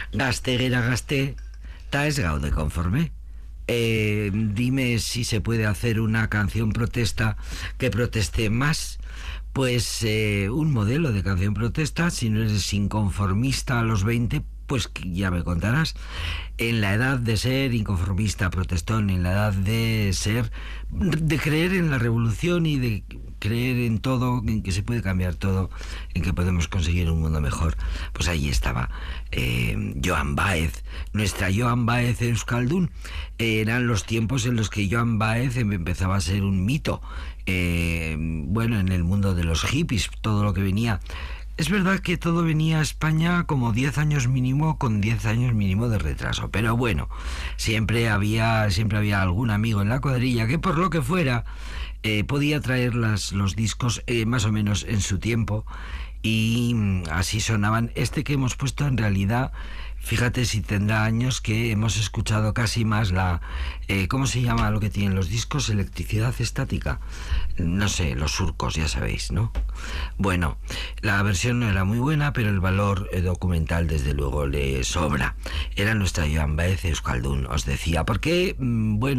Gaztegera gazte, ta ez gaude conforme. Dime si se puede hacer una canción protesta que proteste más. Pues un modelo de canción protesta, si no eres inconformista a los 20, pues ya me contarás. En la edad de ser inconformista, protestón, en la edad de ser, de creer en la revolución y de creer en todo, en que se puede cambiar todo, en que podemos conseguir un mundo mejor, pues ahí estaba Joan Baez, nuestra Joan Baez Euskaldun. Eran los tiempos en los que Joan Baez empezaba a ser un mito, bueno, en el mundo de los hippies, todo lo que venía. Es verdad que todo venía a España como 10 años mínimo, con 10 años mínimo de retraso, pero bueno, siempre había algún amigo en la cuadrilla que por lo que fuera podía traer los discos más o menos en su tiempo, y así sonaban. Este que hemos puesto en realidad, fíjate si tendrá años que hemos escuchado casi más la... ¿cómo se llama lo que tienen los discos? Electricidad estática. No sé, los surcos, ya sabéis, ¿no? Bueno, la versión no era muy buena, pero el valor documental desde luego le sobra. Era nuestra Joan Baez Euskaldun, os decía. Porque, bueno...